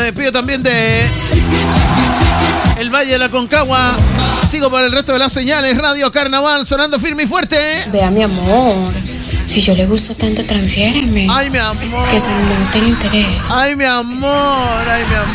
despido también de el Valle de la Concagua. Sigo para el resto de las señales. Radio Carnaval sonando firme y fuerte. Vea, mi amor, si yo le gusto tanto, transfiéreme. Ay, mi amor. Que si no tengo interés. Ay, mi amor, ay, mi amor.